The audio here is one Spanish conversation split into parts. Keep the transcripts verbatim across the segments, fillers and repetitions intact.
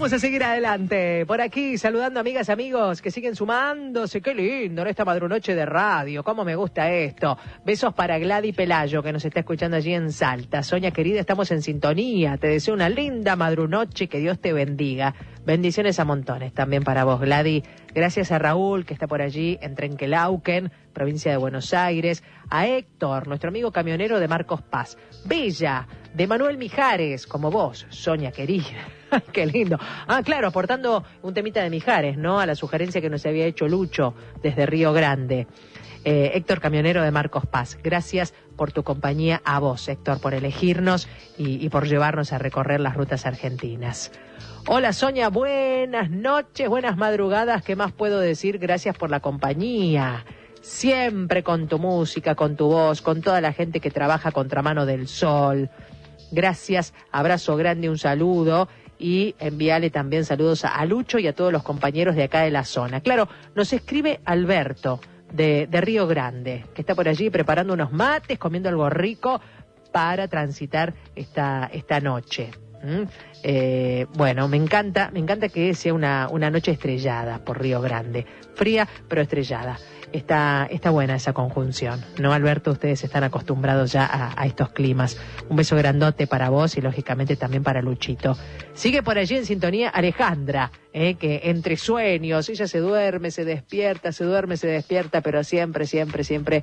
Vamos a seguir adelante. Por aquí, saludando amigas, amigos que siguen sumándose. Qué lindo, en esta madrunoche de radio. Cómo me gusta esto. Besos para Gladys Pelayo, que nos está escuchando allí en Salta. Soña querida, estamos en sintonía. Te deseo una linda madrunoche. Que Dios te bendiga. Bendiciones a montones también para vos, Gladys. Gracias a Raúl, que está por allí en Trenquelauquen, provincia de Buenos Aires. A Héctor, nuestro amigo camionero de Marcos Paz. Bella, de Manuel Mijares, como vos, Soña querida. Qué lindo. Ah, claro, aportando un temita de Mijares, ¿no? A la sugerencia que nos había hecho Lucho desde Río Grande. Eh, Héctor Camionero de Marcos Paz, gracias por tu compañía, a vos, Héctor, por elegirnos y, y por llevarnos a recorrer las rutas argentinas. Hola Soña, buenas noches, buenas madrugadas, ¿qué más puedo decir? Gracias por la compañía, siempre con tu música, con tu voz, con toda la gente que trabaja Contramano del Sol. Gracias, abrazo grande, un saludo. Y envíale también saludos a Lucho y a todos los compañeros de acá de la zona. Claro, nos escribe Alberto de, de Río Grande, que está por allí preparando unos mates, comiendo algo rico para transitar esta, esta noche. ¿Mm? Eh, bueno, me encanta, me encanta que sea una, una noche estrellada por Río Grande. Fría, pero estrellada. Está, está buena esa conjunción, ¿no, Alberto? Ustedes están acostumbrados ya a, a estos climas. Un beso grandote para vos y lógicamente también para Luchito. Sigue por allí en sintonía Alejandra, ¿eh? Que entre sueños, ella se duerme, se despierta, se duerme, se despierta, pero siempre, siempre, siempre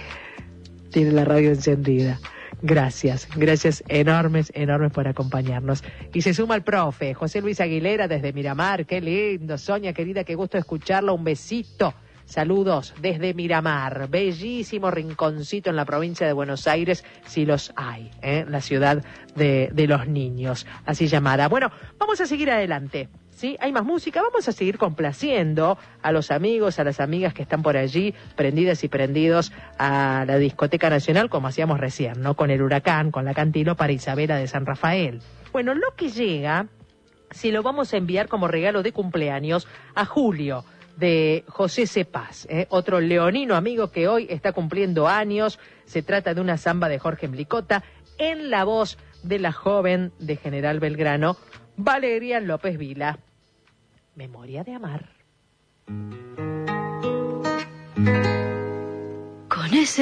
tiene la radio encendida. Gracias, gracias enormes, enormes por acompañarnos. Y se suma el profe, José Luis Aguilera desde Miramar. Qué lindo, Soña querida, qué gusto escucharlo, un besito. Saludos desde Miramar, bellísimo rinconcito en la provincia de Buenos Aires, si los hay, ¿eh? La ciudad de, de los niños, así llamada. Bueno, vamos a seguir adelante, ¿sí? Hay más música, vamos a seguir complaciendo a los amigos, a las amigas que están por allí, prendidas y prendidos a la Discoteca Nacional, como hacíamos recién, ¿no? Con el Huracán, con la Cantilo para Isabela de San Rafael. Bueno, lo que llega, si lo vamos a enviar como regalo de cumpleaños a Julio, de José Cepaz, ¿eh? Otro leonino amigo que hoy está cumpliendo años. Se trata de una samba de Jorge Mlicota en la voz de la joven de General Belgrano, Valeria López Vila. Memoria de amar.